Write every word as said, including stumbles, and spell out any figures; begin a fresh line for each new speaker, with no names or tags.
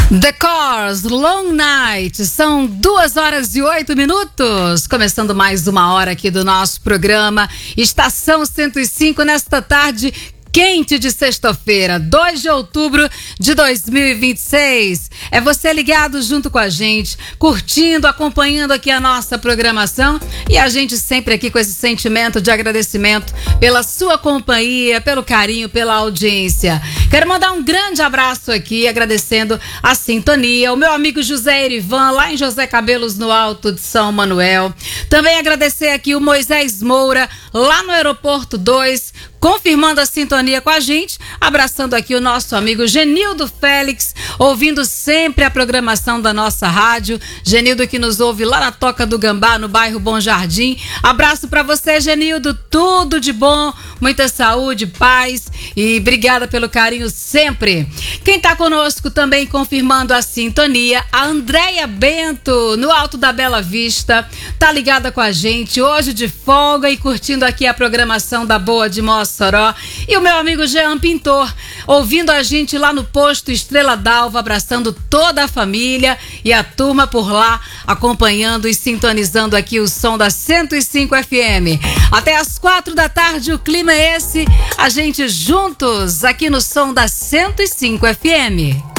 The Cars, Long Night, são duas horas e oito minutos, começando mais uma hora aqui do nosso programa Estação cento e cinco, nesta tarde quente de sexta-feira, dois de outubro de dois mil e vinte e seis. É você ligado junto com a gente, curtindo, acompanhando aqui a nossa programação e a gente sempre aqui com esse sentimento de agradecimento pela sua companhia, pelo carinho, pela audiência. Quero mandar um grande abraço aqui, agradecendo a sintonia, o meu amigo José Erivan, lá em José Cabelos, no Alto de São Manuel. Também agradecer aqui o Moisés Moura, lá no Aeroporto dois, confirmando a sintonia com a gente, abraçando aqui o nosso amigo Genildo Félix, ouvindo sempre a programação da nossa rádio. Genildo que nos ouve lá na Toca do Gambá, no bairro Bom Jardim. Abraço pra você, Genildo, tudo de bom, muita saúde, paz e obrigada pelo carinho sempre. Quem tá conosco também confirmando a sintonia, a Andréia Bento, no Alto da Bela Vista, tá ligada com a gente hoje de folga e curtindo aqui a programação da Boa de Mossoró. E o meu amigo Jean Pintor, ouvindo a gente lá no posto Estrela d'Alva, abraçando toda a família e a turma por lá, acompanhando e sintonizando aqui o som da cento e cinco F M. Até às quatro da tarde, o clima é esse, a gente juntos aqui no som da cento e cinco F M.